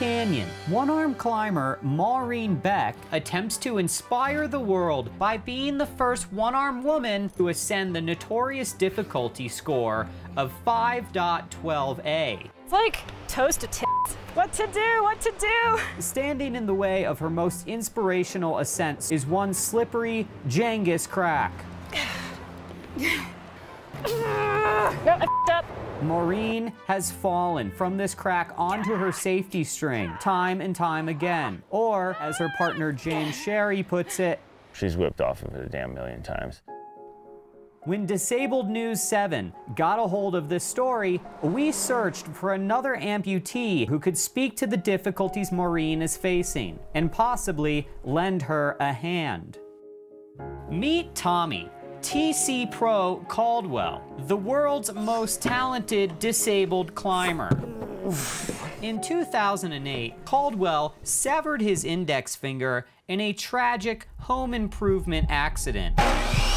Canyon, one-armed climber Maureen Beck attempts to inspire the world by being the first one-armed woman to ascend the notorious difficulty score of 5.12a. It's like toast to tits. What to do, what to do? Standing in the way of her most inspirational ascents is one slippery Genghis crack. No, I f***ed up. Maureen has fallen from this crack onto her safety string time and time again. Or, as her partner James Sherry puts it, she's whipped off of it a damn million times. When Disabled News 7 got a hold of this story, we searched for another amputee who could speak to the difficulties Maureen is facing and possibly lend her a hand. Meet Tommy, TC Pro Caldwell, the world's most talented disabled climber. In 2008, Caldwell severed his index finger in a tragic home improvement accident.